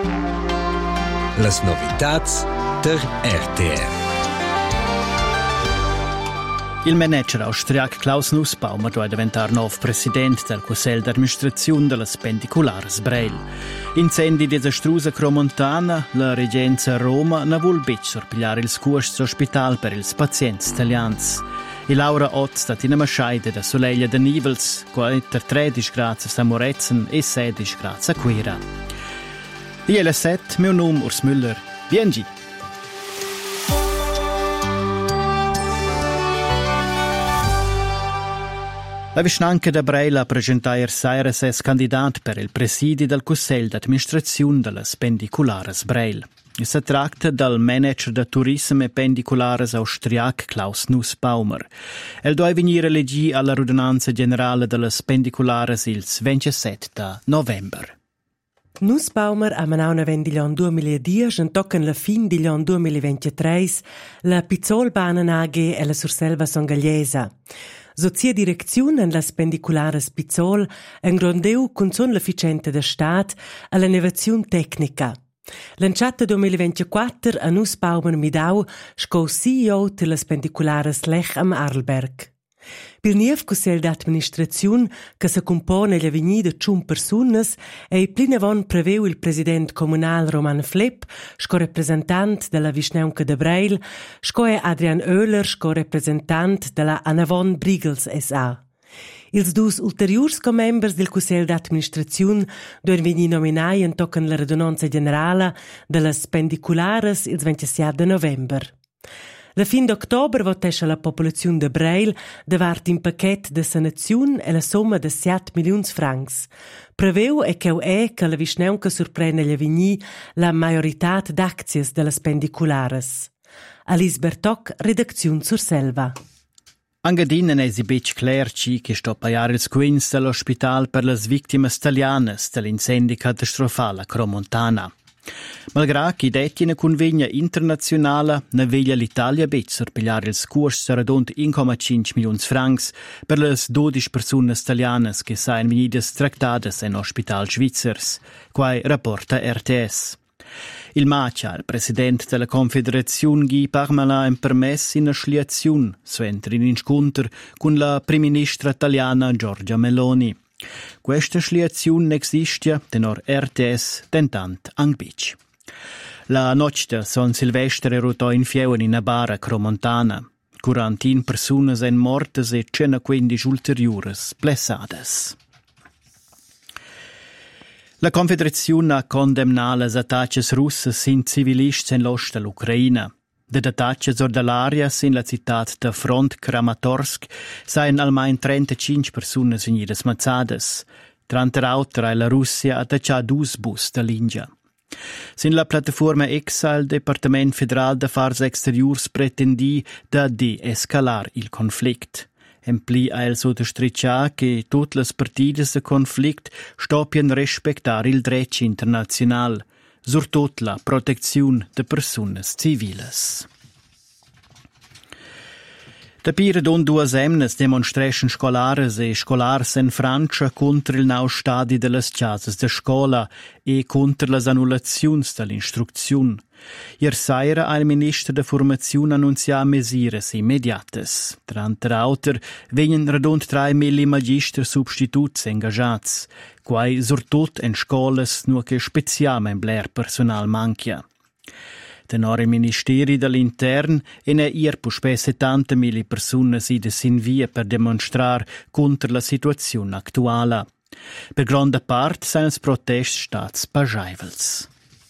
Las novitats der RTR. Il manager austriac Klaus Nussbaumer doveva diventare nuovo presidente del Consiglio d'amministrazione della Spendiculares Breil. Incendi desastrusa Cromontana, la regenza a Roma ne vuol bet sorpigliare il scuosto ospital per ils pazienti italians. E Laura Ott stat in una scheide da Soleil de Nivels, qua 13 gradi a Moretzen e 16 gradi a Quera. Iel 7, meu nome Urs Müller. Biengi! La Vischnanca de Breil ha presentato ieri ses candidat per il presidi del Consiglio d'amministrazione della Spendiculares Breil. Si tratta del manager de turismo e pendiculares austriac Klaus Nussbaumer. El deve venire elegì alla radunanza generale della Spendiculares il 27 novembre. Nussbaumer ha manau l'anno 2010 e tocca la fin dell'anno 2023 la Pizzolbahnen AG e la Surselva Songagliesa. Sozia direzione en la Spendiculares Pizzol engrondeu con son l'efficiente de stat all'innovazione tecnica. L'enciata 2024 a Nussbaumer midau sco CEO della Spendiculares Lech am Arlberg. Pil niev Consiglio d'amministrazione che si compone la vigni de 5 personas e plinavon preveu il president comunal Roman Flepp, sco representant della Vischnaunca de Breil, sco e Adrian Oehler, sco representant della Anavon Brigels S.A. Ils dus ulteriurs co-members del Consiglio d'amministrazione dovevano venire nominati in toccano la radunanza generale della Spendiculares il 27 novembre. La fin d'october votesce la popolazione de Breil davart in paquet de sanazione e la somma de 7 milions francs. Preveu e che la Vischnaunca surprende gli vigni la majorità d'aczies della Spendiculares. Alice Bertoc, redazione Surselva. Angadin è esibit clerci che sto a pagare il squins dell'ospital per le vittime italiane dell'incendio catastrofale a Cromontana. Malgrado che detti una convegna internazionale, ne veglia l'Italia bet sorpigliare il scuosto radont 1,5 milioni francs per le 12 persone italiane che sain venidas tractadas in ospital svizzers, quai rapporta RTS. Il Macia, il presidente della Confederazione Guy Parmelin, ha permesso una sliazione suentri in incontro con la prima ministra italiana Giorgia Meloni. Questa sliazione esiste tenor RTS tentant angbic. La notte San Silvestre rotò in fieu in una bara Cromontana. 41 persone sono morte e 115 ulteriori blessate. La Confederazione ha condannato le attacchi russi sin civilisti nell'ost dell'Ucraina. De attacchi dall'aria sin la città de Front Kramatorsk sain almeno 35 persone venidas mazzadas. Trante l'altra la Russia ha attaccato 2 bus dall'India. Sin la piattaforma EXA il Departamento Federale d'Affars Exteriors pretendì da de-escalar il conflitto. Empli ha el sottoscriccia che tutte le partite del conflitto stoppiano rispettare il diritto internazionale, soprattutto la protezione de persone civiles. Da pire don 2 emnes demonstration scolares e scolars in Francia contro il nou stadi de las chasas de scola e contro las annulaziuns dell'instruzione. Ier saira ha il ministro de formazione annunzia mesures immediates. Trante l'auter venien radont 3.000 magister substituts engagats, quai surtut en scolas nu che specialmente bler personal manchia. Tenor il Ministeri dell'Intern e ne ier puspe 70.000 persone si sin via per demonstrar contro la situazione attuale. Per grande parte sono i protesti stati pageivels.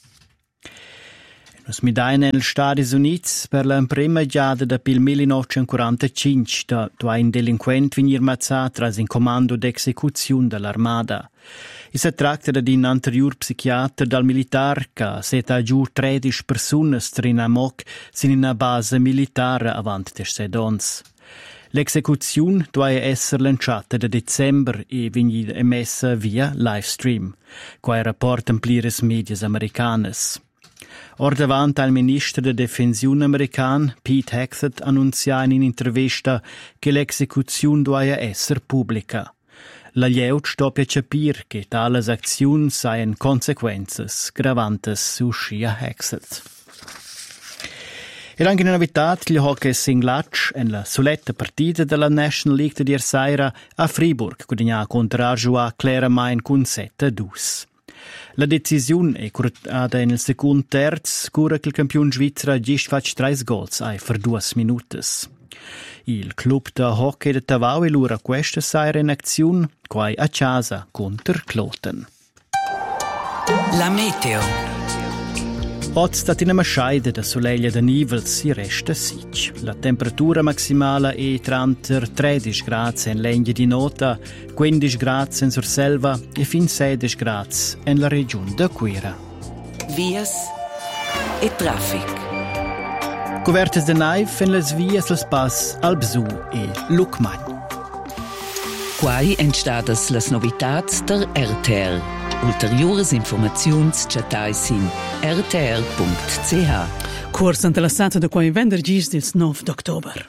Nos midai negli Stati Uniti per la prima giada da pil 1945 da un delinquente venir mazzat tras in comando d'execuzione dell'armada. E si tratta di un anterior psichiatra dal militar che seta giù 13 persone trin a moc sin in una base militare avant des sedons. L'execuzione doveva essere lanciata da dicembre e venire emessa via livestream, quai rapportan plires medias americanes. Or davanti al ministro de difensione americano, Pete Hegseth, annunziava in un'intervista che l'execuzione doveva essere pubblica. La glieud stopia capir che tales acziuns saien consequenzas gravantes su Schia Hexet. E anche in novitat, gli hockey singlatsch en la soletta partita della National League di Ersaira a Fribourg, guadagna contra Arjoa Claramain con 7-2. La decisione è curata nel secondo terz, cura che il campione svizzera gist fac 3 gols ai per 2 minuti. Il club da hockey de Tavau lura questa sera in azione, quai a casa contro Kloten. La meteo. Oggi sta in una maschaida da soleglia da nivels si resta sic. La temperatura maximale è tra 13 gradi in legna di nota, 15 gradi in Surselva e fin 16 gradi in la regione da Quira. Vias e traffic. Covertes de naiv in las vias las pass Albsu e Lucmagn. Quai entstadas las novitats der RTR. Ulteriores informaziuns chatais in rtr.ch. Curs interessata da quai vendergis dils 9 d'october.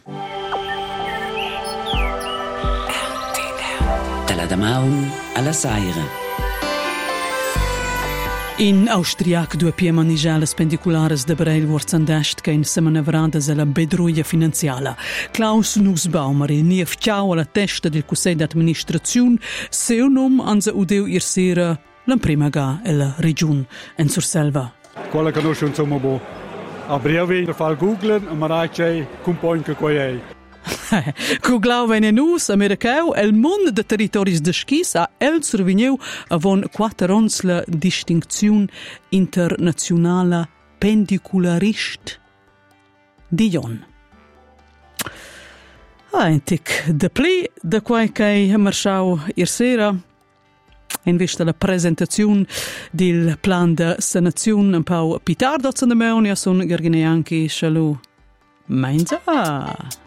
Dalla Damaun alla Saira. In Austriac due pie manigales pendiculares de Breil Wurzandest che in semanevradas alla bedruia finanziala. Klaus Nussbaumer il nief ciao alla testa del Consiglio d'Amministrazione seu nom anza udeu irsera l'imprima ga e la regione in Surselva. Quella conosce insomma bo. A brevi fal Google e maracei compagn che qua è. Cuglau vene nus americau el mund de territoris de skis a el survigneu avon 4 ons la distinziun internazionala pendicularist di Jon. Entic de pli de quai che marschau irsera in vista la presentazione del plan de sanazione un po' pitardo zan de meunia son gergineanchi schalu. Mainza!